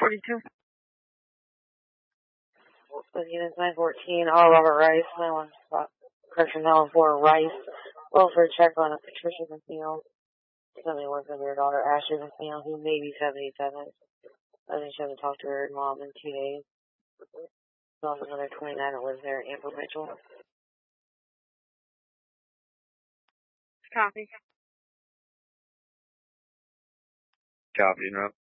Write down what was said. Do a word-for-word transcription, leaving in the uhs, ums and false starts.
forty-two. Units nine fourteen, all Robert Rice, nine one correction, nine one four Rice. Welfare check on a Patricia McNeil. Somebody works under her daughter, Ashley McNeil, who may be seventy-seven. I think she hasn't talked to her mom in two days. So another twenty-nine that lives there, Amber Mitchell. Copy. Copy, interrupt.